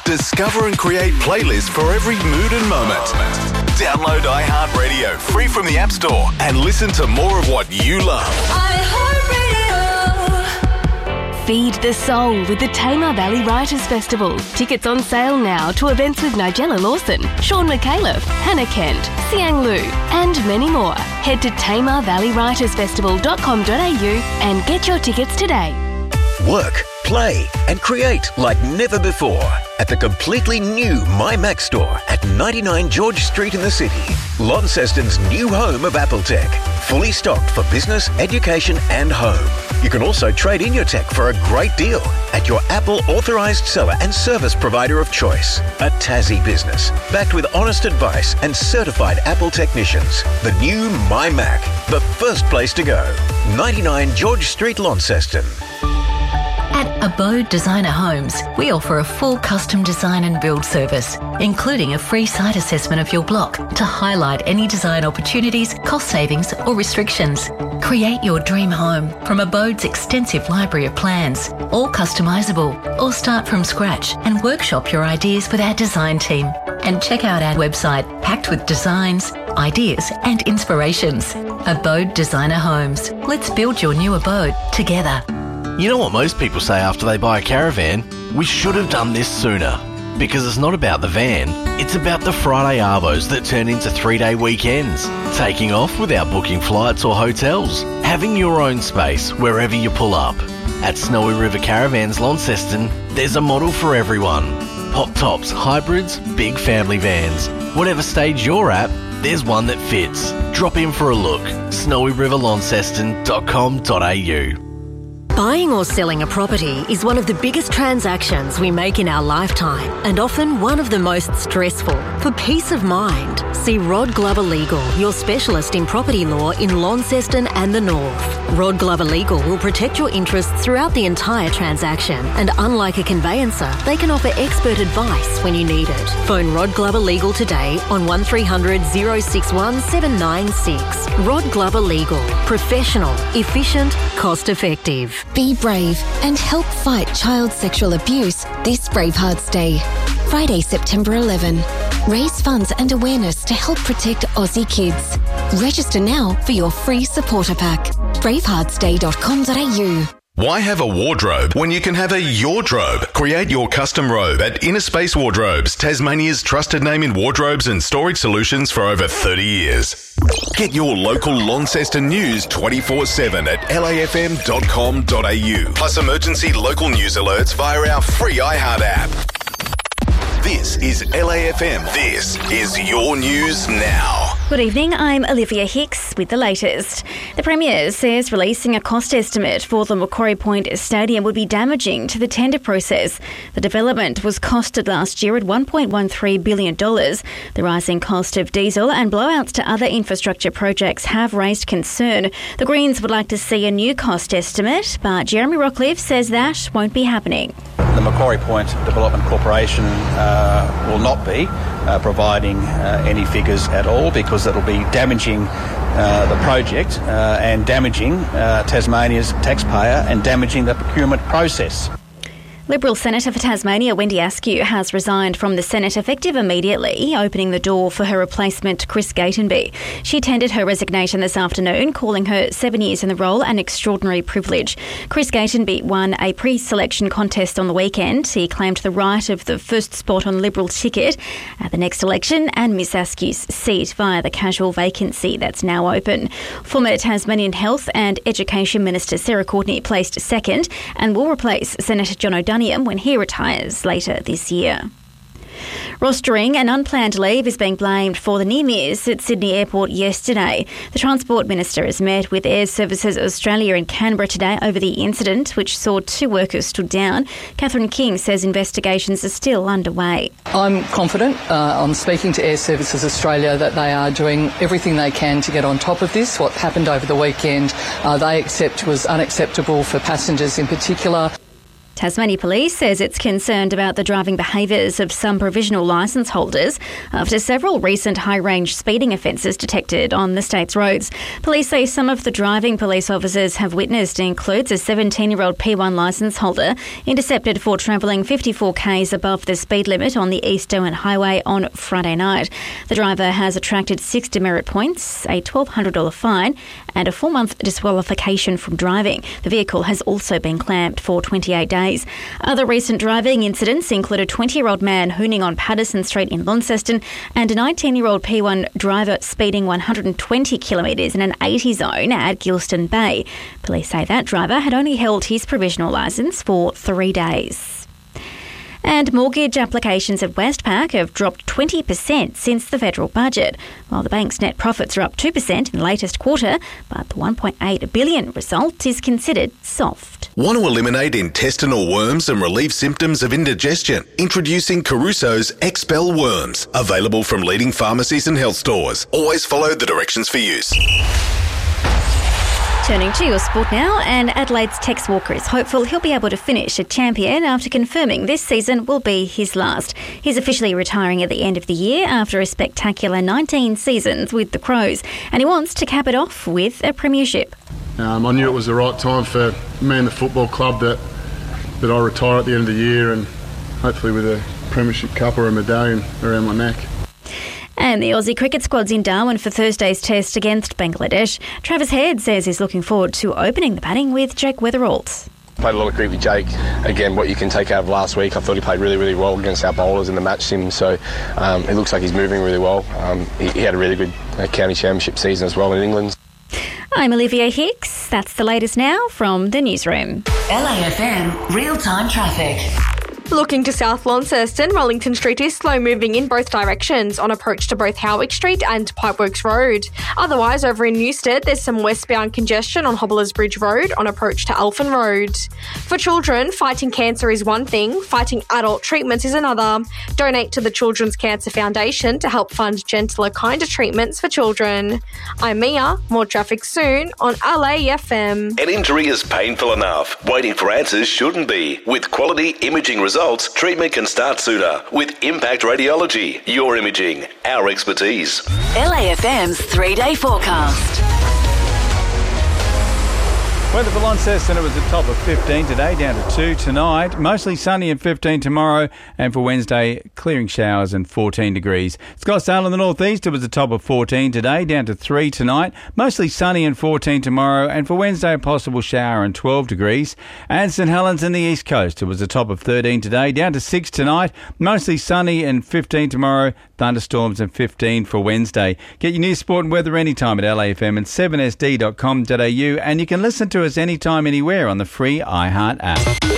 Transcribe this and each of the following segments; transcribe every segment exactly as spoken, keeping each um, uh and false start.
Discover and create playlists for every mood and moment. Download iHeartRadio free from the App Store and listen to more of what you love. iHeartRadio. Feed the soul with the Tamar Valley Writers Festival. Tickets on sale now to events with Nigella Lawson, Sean McAuliffe, Hannah Kent, Siang Lu, and many more. Head to tamar valley writers festival dot com dot a u and get your tickets today. Work, play and create like never before at the completely new MyMac store at ninety-nine George Street in the city. Launceston's new home of Apple tech. Fully stocked for business, education and home. You can also trade in your tech for a great deal at your Apple authorised seller and service provider of choice. A Tassie business, backed with honest advice and certified Apple technicians. The new MyMac, the first place to go. ninety-nine George Street, Launceston. At Abode Designer Homes, we offer a full custom design and build service, including a free site assessment of your block to highlight any design opportunities, cost savings or restrictions. Create your dream home from Abode's extensive library of plans, all customisable, or start from scratch and workshop your ideas with our design team. And check out our website packed with designs, ideas and inspirations. Abode Designer Homes. Let's build your new abode together. You know what most people say after they buy a caravan? We should have done this sooner. Because it's not about the van, it's about the Friday Arvos that turn into three-day weekends. Taking off without booking flights or hotels. Having your own space wherever you pull up. At Snowy River Caravans Launceston, there's a model for everyone. Pop tops, hybrids, big family vans. Whatever stage you're at, there's one that fits. Drop in for a look. snowy river launceston dot com dot a u. Buying or selling a property is one of the biggest transactions we make in our lifetime and often one of the most stressful. For peace of mind, see Rod Glover Legal, your specialist in property law in Launceston and the North. Rod Glover Legal will protect your interests throughout the entire transaction, and unlike a conveyancer, they can offer expert advice when you need it. Phone Rod Glover Legal today on one three hundred, oh six one, seven nine six. Rod Glover Legal. Professional, efficient, cost effective. Be brave and help fight child sexual abuse this Bravehearts Day. Friday, September eleventh. Raise funds and awareness to help protect Aussie kids. Register now for your free supporter pack. bravehearts day dot com dot a u. Why have a wardrobe when you can have a Yordrobe? Create your custom robe at Inner Space Wardrobes, Tasmania's trusted name in wardrobes and storage solutions for over thirty years. Get your local Launceston news twenty-four seven at l a f m dot com dot a u. Plus emergency local news alerts via our free iHeart app. This is L A F M. This is your news now. Good evening, I'm Olivia Hicks with the latest. The Premier says releasing a cost estimate for the Macquarie Point Stadium would be damaging to the tender process. The development was costed last year at one point one three billion dollars. The rising cost of diesel and blowouts to other infrastructure projects have raised concern. The Greens would like to see a new cost estimate, but Jeremy Rockcliffe says that won't be happening. The Macquarie Point Development Corporation uh, will not be uh, providing uh, any figures at all, because it'll be damaging uh, the project uh, and damaging uh, Tasmania's taxpayer and damaging the procurement process. Liberal Senator for Tasmania, Wendy Askew, has resigned from the Senate effective immediately, opening the door for her replacement, Chris Gatenby. She tendered her resignation this afternoon, calling her seven years in the role an extraordinary privilege. Chris Gatenby won a pre-selection contest on the weekend. He claimed the right of the first spot on Liberal ticket at the next election and Miss Askew's seat via the casual vacancy that's now open. Former Tasmanian Health and Education Minister Sarah Courtenay placed second and will replace Senator John O'Donoghue when he retires later this year. Rostering an unplanned leave is being blamed for the near miss at Sydney Airport yesterday. The Transport Minister has met with Air Services Australia in Canberra today over the incident, which saw two workers stood down. Catherine King says investigations are still underway. I'm confident uh, on speaking to Air Services Australia that they are doing everything they can to get on top of this. What happened over the weekend, uh, they accept was unacceptable for passengers in particular. Tasmania Police says it's concerned about the driving behaviours of some provisional licence holders after several recent high-range speeding offences detected on the state's roads. Police say some of the driving police officers have witnessed includes a seventeen-year-old P one licence holder intercepted for travelling fifty-four kays above the speed limit on the East Derwent Highway on Friday night. The driver has attracted six demerit points, a twelve hundred dollars fine and a four-month disqualification from driving. The vehicle has also been clamped for twenty-eight days. Other recent driving incidents include a twenty-year-old man hooning on Patterson Street in Launceston and a nineteen-year-old P one driver speeding one hundred twenty kilometres in an eighty zone at Gilston Bay. Police say that driver had only held his provisional licence for three days. And mortgage applications at Westpac have dropped twenty percent since the federal budget, while the bank's net profits are up two percent in the latest quarter, but the one point eight billion dollars result is considered soft. Want to eliminate intestinal worms and relieve symptoms of indigestion? Introducing Caruso's Expel Worms, available from leading pharmacies and health stores. Always follow the directions for use. Turning to your sport now, and Adelaide's Tex Walker is hopeful he'll be able to finish a champion after confirming this season will be his last. He's officially retiring at the end of the year after a spectacular nineteen seasons with the Crows, and he wants to cap it off with a premiership. Um, I knew it was the right time for me and the football club that that I retire at the end of the year, and hopefully with a premiership cup or a medallion around my neck. And the Aussie cricket squad's in Darwin for Thursday's test against Bangladesh. Travis Head says he's looking forward to opening the batting with Jake Weatherald. Played a lot of cricket with Jake. Again, what you can take out of last week, I thought he played really, really well against our bowlers in the match sim, so um, it looks like he's moving really well. Um, he, he had a really good uh, county championship season as well in England. I'm Olivia Hicks. That's the latest now from the newsroom. L A F M real-time traffic. Looking to South Launceston, Wellington Street is slow moving in both directions on approach to both Howick Street and Pipeworks Road. Otherwise, over in Newstead, there's some westbound congestion on Hobblers Bridge Road on approach to Elfin Road. For children, fighting cancer is one thing, fighting adult treatments is another. Donate to the Children's Cancer Foundation to help fund gentler, kinder treatments for children. I'm Mia. More traffic soon on L A F M. An injury is painful enough. Waiting for answers shouldn't be. With quality imaging results, treatment can start sooner. With Impact Radiology, your imaging, our expertise. L A F M's three-day forecast. Weather for Launceston, it was a top of fifteen today, down to two tonight. Mostly sunny and fifteen tomorrow, and for Wednesday, clearing showers and fourteen degrees. Scottsdale in the northeast, it was a top of fourteen today, down to three tonight. Mostly sunny and fourteen tomorrow, and for Wednesday, a possible shower and twelve degrees. And St Helens in the east coast, it was a top of thirteen today, down to six tonight. Mostly sunny and fifteen tomorrow. Thunderstorms and fifteen for Wednesday. Get your news, sport and weather anytime at L A F M and seven S D dot com dot A U, and you can listen to us anytime, anywhere on the free iHeart app.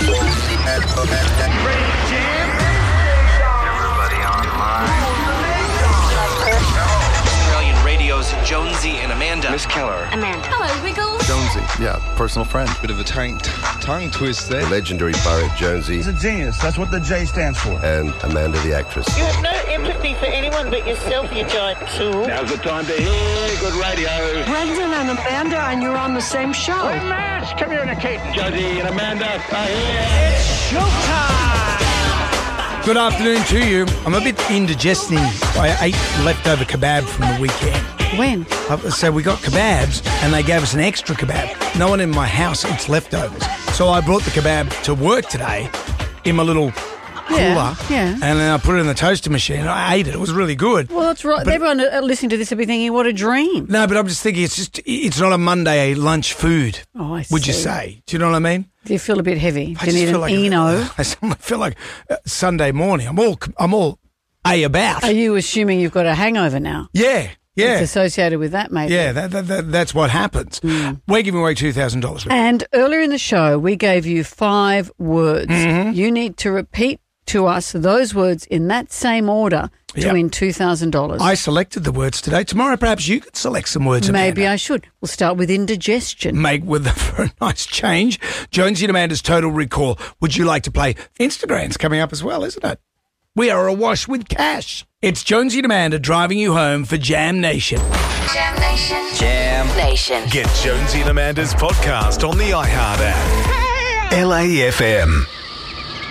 Australian Radio's Jonesy and Amanda. Miss Keller. Amanda. Hello, Wiggles. Jonesy, yeah, personal friend. Bit of a tongue, tongue twist there. The legendary Barrett Jonesy. He's a genius. That's what the J stands for. And Amanda, the actress. You have no empathy for anyone but yourself, you giant tool. Now's the time to hear good radio. Brendan and Amanda, and you're on the same show. We're mass communicating. Jonesy and Amanda are here. It's showtime. Good afternoon to you. I'm a bit indigesting. I ate leftover kebab from the weekend. When? So we got kebabs and they gave us an extra kebab. No one in my house eats leftovers. So I brought the kebab to work today in my little cooler. Yeah, yeah. And then I put it in the toaster machine and I ate it. It was really good. Well, that's right. But everyone listening to this will be thinking, what a dream. No, but I'm just thinking it's just it's not a Monday lunch food. Oh, I see. Would you say? Do you know what I mean? Do you feel a bit heavy? I Do you need an like Eno? A, I suddenly feel like uh, Sunday morning. I'm all I'm all A about. Are you assuming you've got a hangover now? Yeah. Yeah. It's associated with that, maybe. Yeah, that, that, that, that's what happens. Mm. We're giving away two thousand dollars. And earlier in the show, we gave you five words. Mm-hmm. You need to repeat to us those words in that same order to yep. win two thousand dollars. I selected the words today. Tomorrow, perhaps you could select some words. Maybe Amanda. I should. We'll start with indigestion. Make with for a nice change. Jonesy and Amanda's Total Recall. Would you like to play? Instagram's coming up as well, isn't it? We are awash with cash. It's Jonesy and Amanda driving you home for Jam Nation. Jam Nation. Jam Nation. Get Jonesy and Amanda's podcast on the iHeart app. L A F M.